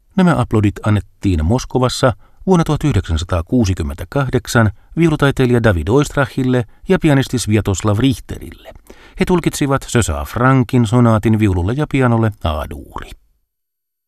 Nämä aplodit annettiin Moskovassa vuonna 1968 viulutaiteilija David Oistrachille ja pianisti Sviatoslav Richterille. He tulkitsivat Sœsa Frankin sonaatin viululle ja pianolle A-duuri.